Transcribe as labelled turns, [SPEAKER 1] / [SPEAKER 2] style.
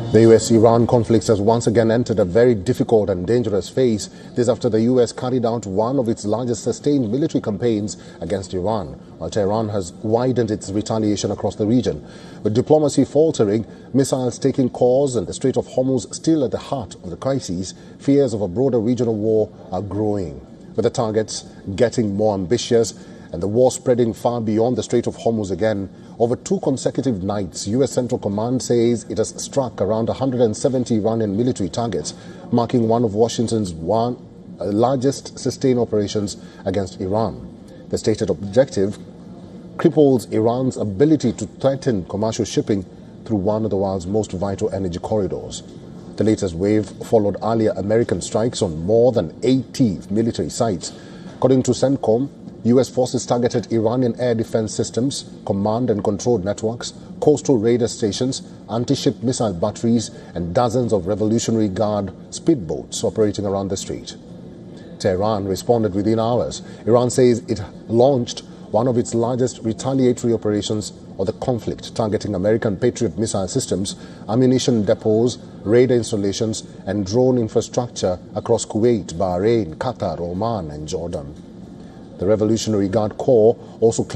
[SPEAKER 1] The US-Iran conflict has once again entered a very difficult and dangerous phase. This after the US carried out one of its largest sustained military campaigns against Iran, while Tehran has widened its retaliation across the region. With diplomacy faltering, missiles taking course and the Strait of Hormuz still at the heart of the crisis, fears of a broader regional war are growing, with the targets getting more ambitious and the war spreading far beyond the Strait of Hormuz again. Over 2 consecutive nights, U.S. Central Command says it has struck around 170 Iranian military targets, marking one of Washington's largest sustained operations against Iran. The stated objective cripples Iran's ability to threaten commercial shipping through one of the world's most vital energy corridors. The latest wave followed earlier American strikes on more than 80 military sites. According to CENTCOM, U.S. forces targeted Iranian air defense systems, command and control networks, coastal radar stations, anti-ship missile batteries, and dozens of Revolutionary Guard speedboats operating around the strait. Tehran responded within hours. Iran says it launched one of its largest retaliatory operations of the conflict, targeting American Patriot missile systems, ammunition depots, radar installations, and drone infrastructure across Kuwait, Bahrain, Qatar, Oman, and Jordan. The Revolutionary Guard Corps also claimed